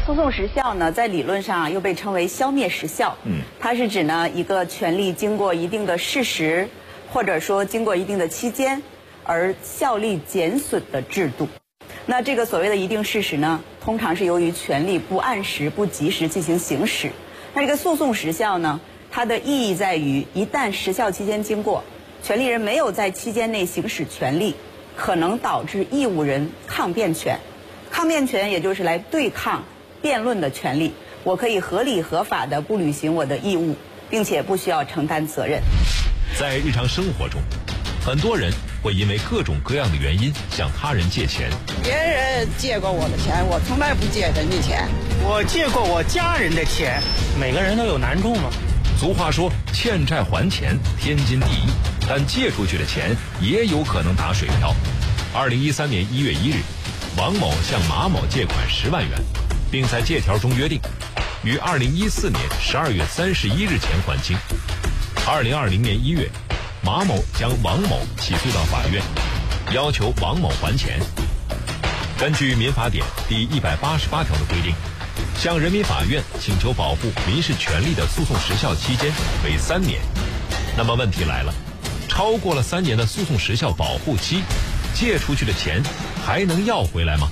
诉讼时效呢，在理论上又被称为消灭时效。它是指呢一个权利经过一定的事实，或者说经过一定的期间，而效力减损的制度。那这个所谓的一定事实呢，通常是由于权利不按时、不及时进行行使。那这个诉讼时效呢，它的意义在于，一旦时效期间经过，权利人没有在期间内行使权利，可能导致义务人抗辩权。抗辩权也就是来对抗辩论的权利，我可以合理合法地不履行我的义务，并且不需要承担责任。 在日常生活中，很多人会因为各种各样的原因向他人借钱。 别人借过我的钱，我从来不借人家钱。 我借过我家人的钱。每个人都有难处嘛。 俗话说，欠债还钱天经地义，但借出去的钱也有可能打水漂。2013年1月1日，王某向马某借款10万元，并在借条中约定，于2014年12月31日前还清。2020年1月，马某将王某起诉到法院，要求王某还钱。根据民法典第188条的规定，向人民法院请求保护民事权利的诉讼时效期间为3年。那么问题来了，超过了3年的诉讼时效保护期，借出去的钱还能要回来吗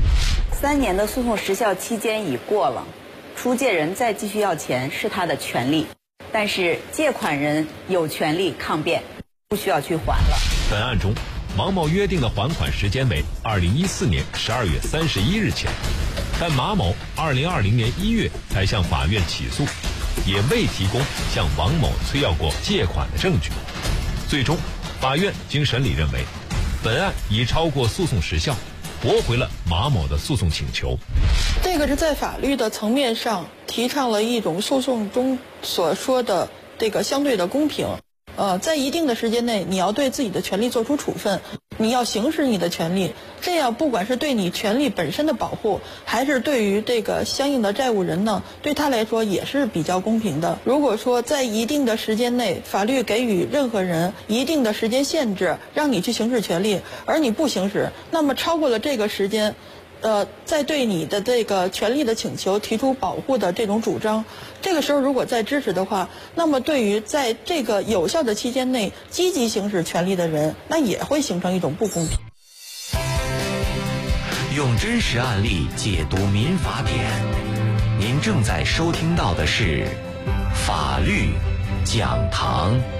？3年的诉讼时效期间已过了，出借人再继续要钱是他的权利，但是借款人有权利抗辩，不需要去还了。 本案中，王某约定的还款时间为2014年12月31日前，但马某2020年1月才向法院起诉，也未提供向王某催要过借款的证据。最终，法院经审理认为，本案已超过诉讼时效，驳回了马某的诉讼请求。 这个是在法律的层面上提倡了一种诉讼中所说的这个相对的公平。在一定的时间内，你要对自己的权利做出处分，你要行使你的权利，这样不管是对你权利本身的保护，还是对于这个相应的债务人呢，对他来说也是比较公平的。如果说在一定的时间内，法律给予任何人一定的时间限制，让你去行使权利，而你不行使，那么超过了这个时间，在对你的这个权利的请求提出保护的这种主张，这个时候如果再支持的话，那么对于在这个有效的期间内积极行使权利的人，那也会形成一种不公平。 用真实案例解读民法典，您正在收听到的是法律讲堂。